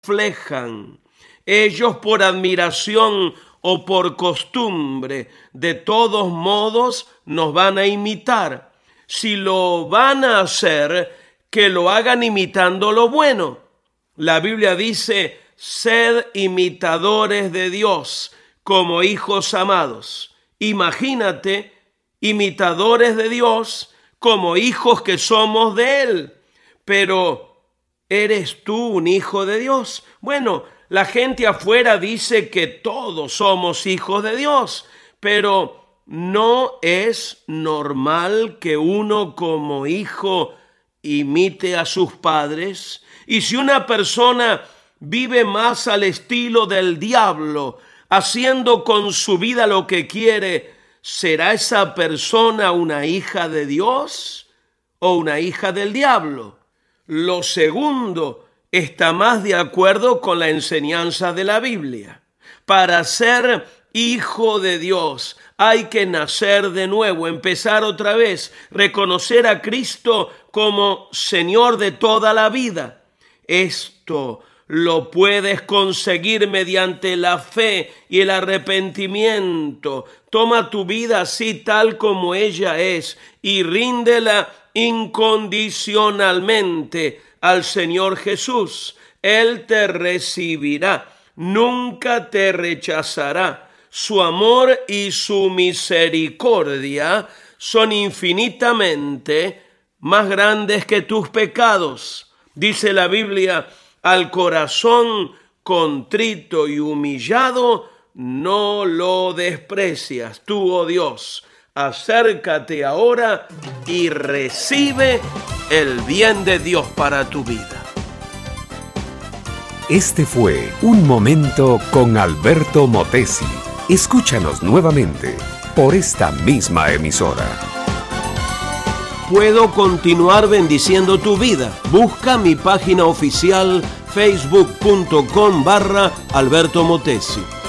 reflejan. Ellos por admiración o por costumbre, de todos modos nos van a imitar. Si lo van a hacer, que lo hagan imitando lo bueno. La Biblia dice: sed imitadores de Dios como hijos amados. Imagínate, imitadores de Dios como hijos que somos de Él. Pero, ¿eres tú un hijo de Dios? Bueno, la gente afuera dice que todos somos hijos de Dios, pero no es normal que uno como hijo imite a sus padres. Y si una persona vive más al estilo del diablo, haciendo con su vida lo que quiere, ¿será esa persona una hija de Dios o una hija del diablo? Lo segundo está más de acuerdo con la enseñanza de la Biblia. Para ser hijo de Dios hay que nacer de nuevo, empezar otra vez, reconocer a Cristo como Señor de toda la vida. Esto lo puedes conseguir mediante la fe y el arrepentimiento. Toma tu vida así tal como ella es y ríndela incondicionalmente al Señor Jesús. Él te recibirá, nunca te rechazará. Su amor y su misericordia son infinitamente más grandes que tus pecados. Dice la Biblia: al corazón contrito y humillado no lo desprecias. Tú, oh Dios, acércate ahora y recibe el bien de Dios para tu vida. Este fue Un Momento con Alberto Motesi. Escúchanos nuevamente por esta misma emisora. Puedo continuar bendiciendo tu vida. Busca mi página oficial facebook.com/Alberto Motesi.